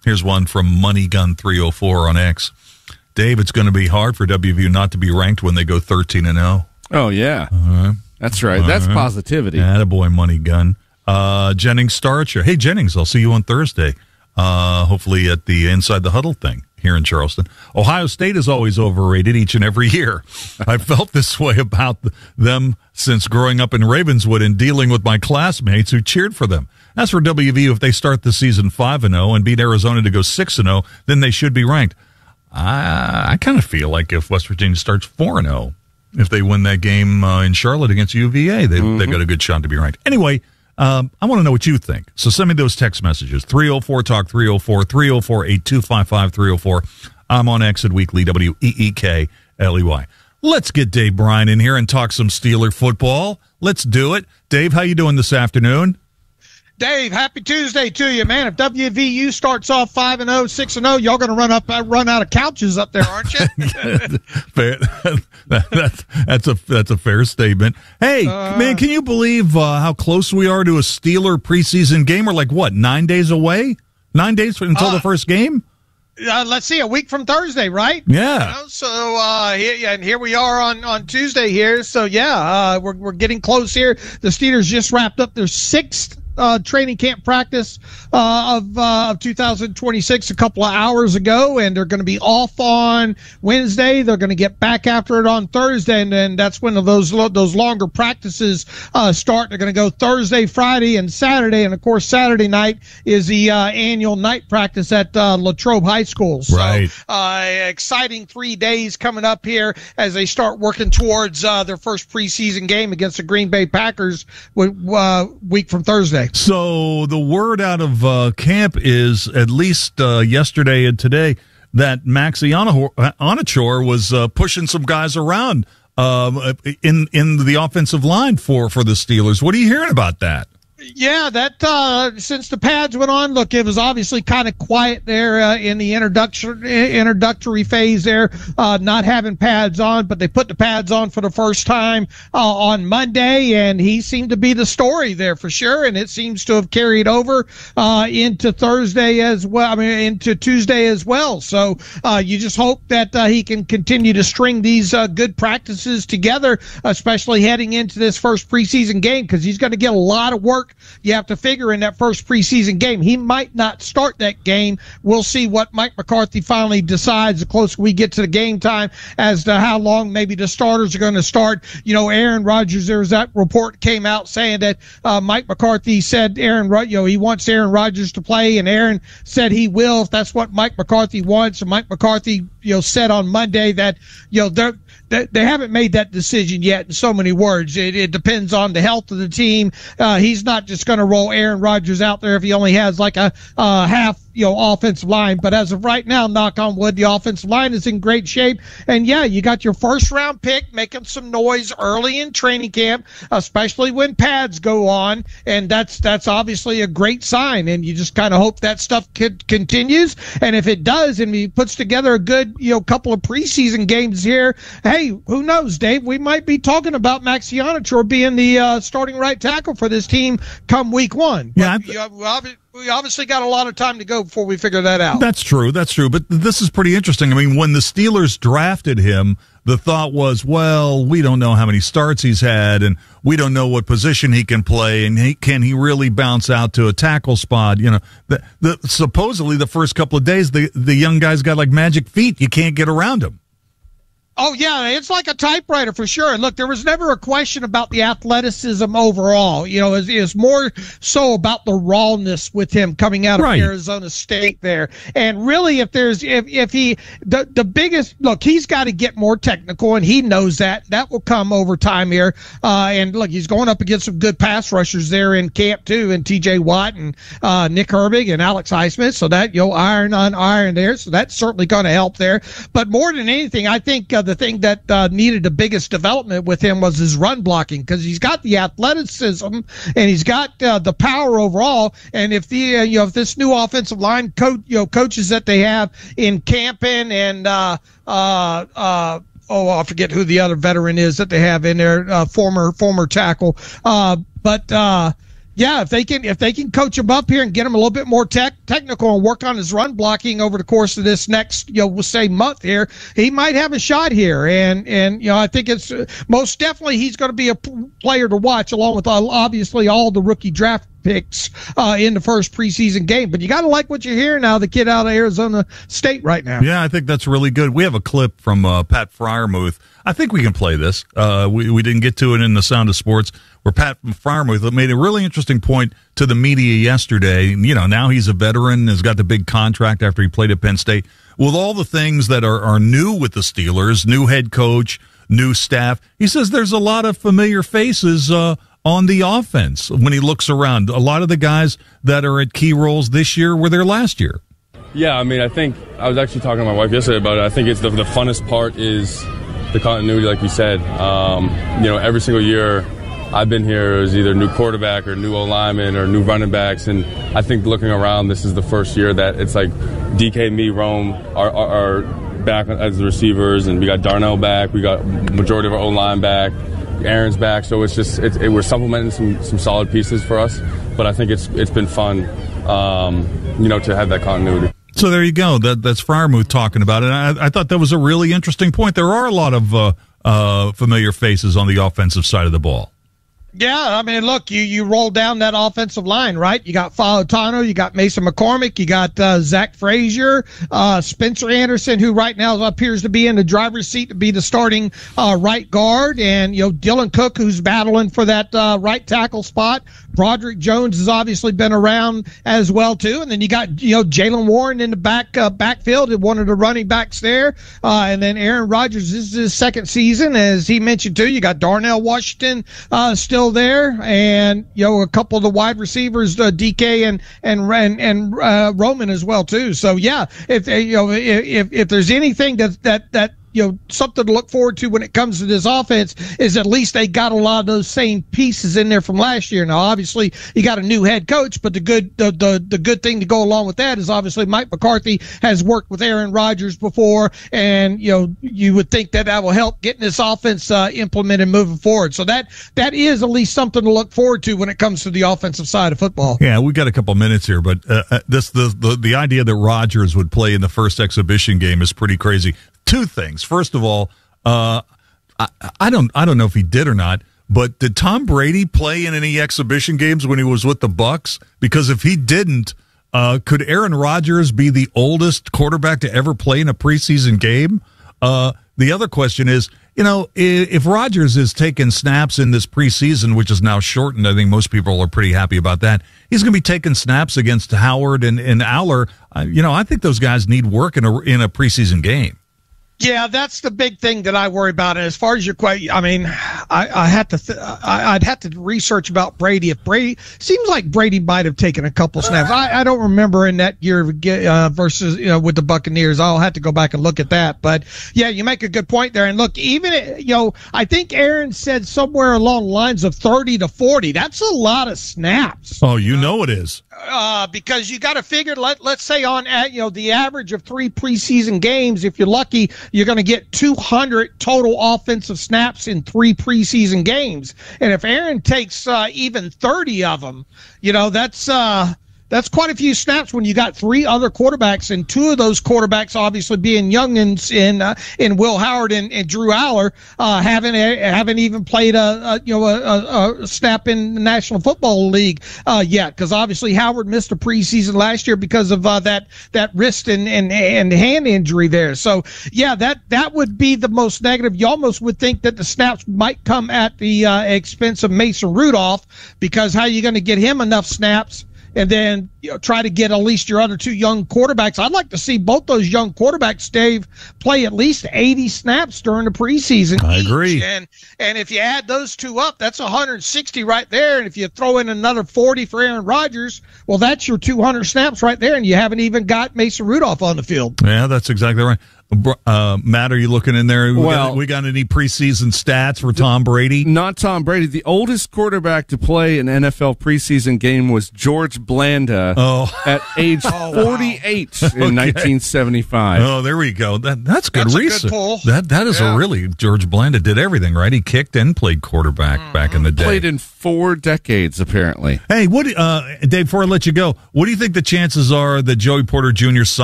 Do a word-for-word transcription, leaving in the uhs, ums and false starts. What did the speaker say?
Here's one from Money Gun three oh four on X. Dave, it's going to be hard for W V U not to be ranked when they go thirteen and oh. Oh, yeah. Uh-huh. That's right. All That's right. Positivity. Attaboy, Money Gun. Uh, Jennings Star Show. Hey, Jennings, I'll see you on Thursday. Uh, hopefully at the Inside the Huddle thing here in Charleston. Ohio State is always overrated each and every year. I've felt this way about them since growing up in Ravenswood and dealing with my classmates who cheered for them. As for W V U, if they start the season five and oh and beat Arizona to go six and oh, then they should be ranked. I, I kind of feel like if West Virginia starts four and oh, if they win that game uh, in Charlotte against U V A, they, mm-hmm. they've got a good shot to be ranked. Anyway, um, I want to know what you think. So send me those text messages. three oh four talk three oh four, three oh four, eight two five five, three oh four. I'm on Exit Weekly, W E E K L E Y. Let's get Dave Bryan in here and talk some Steeler football. Let's do it. Dave, how you doing this afternoon? Dave, happy Tuesday to you, man. If W V U starts off five and oh, six and oh, y'all going to run up, uh, run out of couches up there, aren't you? fair. that's, that's a that's a fair statement. Hey, uh, man, can you believe uh, how close we are to a Steeler preseason game? We're like, what, nine days away? Nine days until uh, the first game? Uh, let's see, a week from Thursday, right? Yeah. You know, so, uh, here, and here we are on, on Tuesday here. So, yeah, uh, we're we're getting close here. The Steelers just wrapped up their sixth Uh, training camp practice uh, of uh, of two thousand twenty-six a couple of hours ago, and they're going to be off on Wednesday. They're going to get back after it on Thursday, and then that's when those those longer practices uh, start. They're going to go Thursday, Friday, and Saturday, and of course Saturday night is the uh, annual night practice at uh, Latrobe High School. So, right. uh, exciting three days coming up here as they start working towards uh, their first preseason game against the Green Bay Packers uh, week from Thursday. So the word out of uh, camp is, at least uh, yesterday and today, that Maxi Onachor was uh, pushing some guys around uh, in in the offensive line for, for the Steelers. What are you hearing about that? Yeah, that uh, since the pads went on, look, it was obviously kind of quiet there uh, in the introduction introductory phase there, uh, not having pads on, but they put the pads on for the first time uh, on Monday, and he seemed to be the story there for sure, and it seems to have carried over uh, into Thursday as well, I mean, into Tuesday as well. So uh, you just hope that uh, he can continue to string these uh, good practices together, especially heading into this first preseason game, because he's going to get a lot of work. You have to figure in that first preseason game. He might not start that game. We'll see what Mike McCarthy finally decides the closer we get to the game time as to how long maybe the starters are going to start. You know, Aaron Rodgers, there was that report came out saying that uh, Mike McCarthy said Aaron, you know, he wants Aaron Rodgers to play, and Aaron said he will if that's what Mike McCarthy wants. And Mike McCarthy, you know, said on Monday that, you know, they're, they haven't made that decision yet in so many words. It, it depends on the health of the team. Uh, he's not just going to roll Aaron Rodgers out there if he only has like a uh, half, you know, offensive line. But as of right now, knock on wood, the offensive line is in great shape. And yeah, you got your first round pick making some noise early in training camp, especially when pads go on. And that's, that's obviously a great sign. And you just kind of hope that stuff could, continues. And if it does, and he puts together a good, you know, couple of preseason games here, hey, who knows, Dave? We might be talking about Maxi Onachor being the uh, starting right tackle for this team come week one. Yeah, but, you know, we obviously got a lot of time to go before we figure that out. That's true. That's true. But this is pretty interesting. I mean, when the Steelers drafted him, the thought was, well, we don't know how many starts he's had, and we don't know what position he can play, and he, can he really bounce out to a tackle spot? You know, the, the, supposedly the first couple of days, the, the young guy's got like magic feet. You can't get around him. Oh, yeah, it's like a typewriter for sure. And look, there was never a question about the athleticism overall. You know, it's, it's more so about the rawness with him coming out of right. Arizona State there. And really, if there's, if, if he, the, the biggest, look, he's got to get more technical, and he knows that. That will come over time here. Uh, and look, he's going up against some good pass rushers there in camp, too, and T J Watt and uh, Nick Herbig and Alex Highsmith. So that, you know, iron on iron there. So that's certainly going to help there. But more than anything, I think, uh, the thing that uh, needed the biggest development with him was his run blocking, because he's got the athleticism and he's got uh, the power overall. And if the uh, you know if this new offensive line coach you know coaches that they have in Campen and uh, uh, uh, oh I forget who the other veteran is that they have in there, uh, former former tackle, uh, but. Uh, Yeah, if they can if they can coach him up here and get him a little bit more tech, technical and work on his run blocking over the course of this next, you know, we'll say month here, he might have a shot here. And, and you know, I think it's uh, most definitely he's going to be a p- player to watch along with uh, obviously all the rookie draft picks uh, in the first preseason game. But you got to like what you're hearing now, the kid out of Arizona State right now. Yeah, I think that's really good. We have a clip from uh, Pat Freiermuth. I think we can play this. Uh, we, we didn't get to it in the Sound of Sports, where Pat Freiermuth made a really interesting point to the media yesterday. You know, now he's a veteran, has got the big contract after he played at Penn State. With all the things that are, are new with the Steelers, new head coach, new staff, he says there's a lot of familiar faces uh, on the offense when he looks around. A lot of the guys that are at key roles this year were there last year. Yeah, I mean, I think I was actually talking to my wife yesterday about it. I think it's the, the funnest part is the continuity, like you said. Um, you know, every single year I've been here, it was either new quarterback or new O-lineman or new running backs, and I think looking around, this is the first year that it's like D K, me, Rome are, are, are back as the receivers, and we got Darnell back, we got majority of our O-line back, Aaron's back, so it's just it's, it, we're supplementing some, some solid pieces for us, but I think it's it's been fun, um, you know, to have that continuity. So there you go. That that's Freiermuth talking about it. I, I thought that was a really interesting point. There are a lot of uh, uh, familiar faces on the offensive side of the ball. Yeah, I mean, look, you, you roll down that offensive line, right? You got Fautano, you got Mason McCormick, you got uh, Zach Frazier, uh, Spencer Anderson, who right now appears to be in the driver's seat to be the starting uh, right guard, and, you know, Dylan Cook, who's battling for that uh, right tackle spot. Broderick Jones has obviously been around as well, too. And then you got, you know, Jalen Warren in the back uh, backfield, one of the running backs there. Uh, and then Aaron Rodgers, this is his second season, as he mentioned, too. You got Darnell Washington uh, still there, and you know a couple of the wide receivers, uh, D K and and and, and uh, Roman as well too. So yeah, if you know if if there's anything that that that you know something to look forward to when it comes to this offense, is at least they got a lot of those same pieces in there from last year. Now obviously you got a new head coach, but the good the the, the good thing to go along with that is obviously Mike McCarthy has worked with Aaron Rodgers before, and you know you would think that that will help getting this offense uh, implemented moving forward. So that that is at least something to look forward to when it comes to the offensive side of football. Yeah, we got a couple minutes here, but uh, this the, the the idea that Rodgers would play in the first exhibition game is pretty crazy. Two things. First of all, uh, I, I don't I don't know if he did or not, but did Tom Brady play in any exhibition games when he was with the Bucs? Because if he didn't, uh, could Aaron Rodgers be the oldest quarterback to ever play in a preseason game? Uh, the other question is, you know, if Rodgers is taking snaps in this preseason, which is now shortened, I think most people are pretty happy about that. He's going to be taking snaps against Howard and, and Aller. Uh, you know, I think those guys need work in a in a preseason game. Yeah, that's the big thing that I worry about. And as far as your question, I mean, I, I had to, th- I, I'd have to research about Brady. If Brady seems like Brady might have taken a couple snaps. I, I don't remember in that year uh, versus you know with the Buccaneers. I'll have to go back and look at that. But yeah, you make a good point there. And look, even you know, I think Aaron said somewhere along the lines of thirty to forty. That's a lot of snaps. Oh, you know it is. Uh, because you got to figure, let, let's say on, at, you know, the average of three preseason games, if you're lucky, you're going to get two hundred total offensive snaps in three preseason games. And if Aaron takes uh, even thirty of them, you know, that's, uh, that's quite a few snaps when you got three other quarterbacks, and two of those quarterbacks obviously being youngins in uh, in Will Howard and, and Drew Aller, uh, haven't haven't even played a, a you know a, a snap in the National Football League uh, yet, because obviously Howard missed a preseason last year because of uh, that that wrist and, and and hand injury there. So yeah, that that would be the most negative. You almost would think that the snaps might come at the uh, expense of Mason Rudolph, because how are you going to get him enough snaps? And then you know, try to get at least your other two young quarterbacks. I'd like to see both those young quarterbacks, Dave, play at least eighty snaps during the preseason. I each. agree. And and if you add those two up, that's one hundred sixty right there. And if you throw in another forty for Aaron Rodgers, well, that's your two hundred snaps right there. And you haven't even got Mason Rudolph on the field. Yeah, that's exactly right. Uh, Matt, are you looking in there? We, Well, got, we got any preseason stats for Tom Brady? Not Tom Brady. The oldest quarterback to play an N F L preseason game was George Blanda Oh. at age forty-eight in Okay. nineteen seventy-five. Oh, there we go. That that's good That's a good research. pull. That that is Yeah. a really George Blanda did everything right. He kicked and played quarterback Mm-hmm. back in the day. Played in four decades, apparently. Hey, what, uh, Dave? Before I let you go, what do you think the chances are that Joey Porter Junior